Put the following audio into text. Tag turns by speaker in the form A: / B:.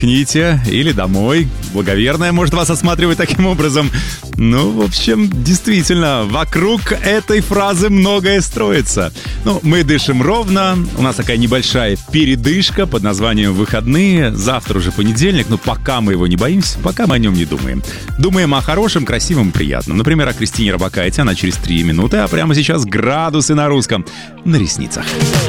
A: Отдохните или домой. Благоверная может вас осматривать таким образом. Ну, в общем, действительно, вокруг этой фразы многое строится. Ну, мы дышим ровно. У нас такая небольшая передышка под названием «Выходные». Завтра уже понедельник, но пока мы его не боимся, пока мы о нем не думаем. Думаем о хорошем, красивом и приятном. Например, о Кристине Робакайте. Она через 3 минуты, а прямо сейчас градусы на русском на ресницах.